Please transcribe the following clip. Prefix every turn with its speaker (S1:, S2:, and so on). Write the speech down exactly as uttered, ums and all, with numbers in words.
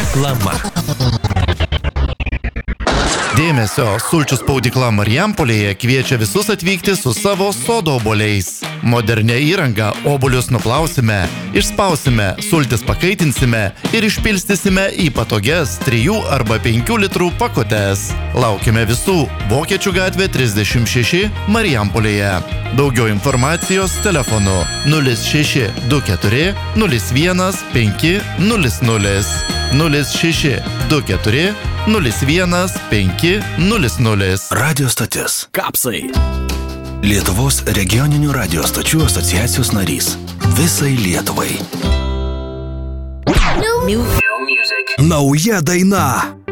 S1: Reklama.
S2: Dėmesio, sulčių spaudykla Marijampolėje kviečia visus atvykti su savo sodo obuoliais. Modernia įranga obuolius nuplausime, išspausime, sultis pakaitinsime ir išpilstysime į patogias trijų arba penkių litrų pakutes. Laukime visų Vokiečių gatvė trisdešimt šeši Marijampolėje. Daugiau informacijos telefonu nulis šeši du keturi nulis vienas penki nulis nulis nulis šeši du keturi nulis vienas penki nulis nulis.
S3: Radio stotis.
S4: Kapsai.
S3: Lietuvos regioninių radio stočių asociacijos narys. Visai Lietuvai.
S4: New, new music.
S3: Nauja daina.